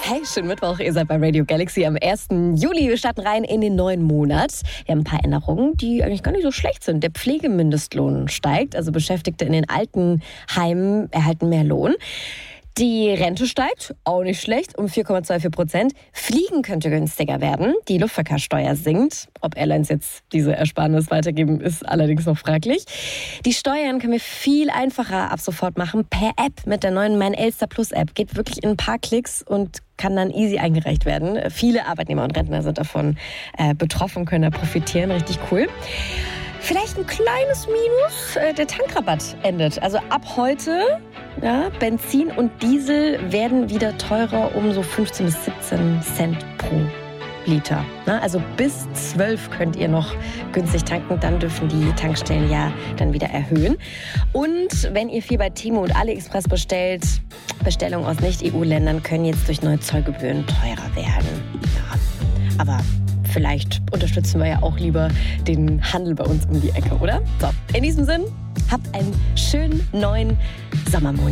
Hey, schönen Mittwoch. Ihr seid bei Radio Galaxy am 1. Juli. Wir starten rein in den neuen Monat. Wir haben ein paar Änderungen, die eigentlich gar nicht so schlecht sind. Der Pflegemindestlohn steigt, also Beschäftigte in den Altenheimen erhalten mehr Lohn. Die Rente steigt, auch nicht schlecht, um 4,24%. Fliegen könnte günstiger werden. Die Luftverkehrssteuer sinkt. Ob Airlines jetzt diese Ersparnis weitergeben, ist allerdings noch fraglich. Die Steuern können wir viel einfacher ab sofort machen. Per App mit der neuen Mein Elster Plus App. Geht wirklich in ein paar Klicks und kann dann easy eingereicht werden. Viele Arbeitnehmer und Rentner sind davon betroffen, können da profitieren. Richtig cool. Vielleicht ein kleines Minus, der Tankrabatt endet. Also ab heute, ja, Benzin und Diesel werden wieder teurer um so 15 bis 17 Cent pro Liter. Also bis 12 könnt ihr noch günstig tanken, dann dürfen die Tankstellen ja dann wieder erhöhen. Und wenn ihr viel bei Temu und AliExpress bestellt, Bestellungen aus Nicht-EU-Ländern können jetzt durch neue Zollgebühren teurer werden. Ja, aber vielleicht unterstützen wir ja auch lieber den Handel bei uns um die Ecke, oder? So, in diesem Sinn, habt einen schönen neuen Sommermonat.